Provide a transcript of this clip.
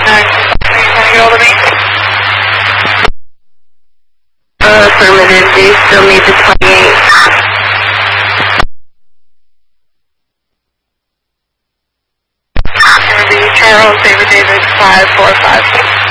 Are you trying to get hold of me? Affirmative, do you still need the 28? It's going to be Charles David David 545.